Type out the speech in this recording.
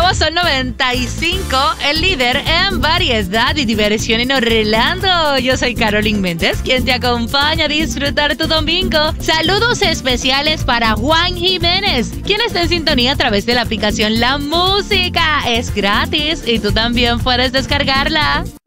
nuevo Sol 95, el líder en variedad y diversión en Orlando. Yo soy Carolyn Méndez, quien te acompaña a disfrutar tu domingo. Saludos especiales para Juan Jiménez, quien está en sintonía a través de la aplicación La Música. Es gratis y tú también puedes descargarla.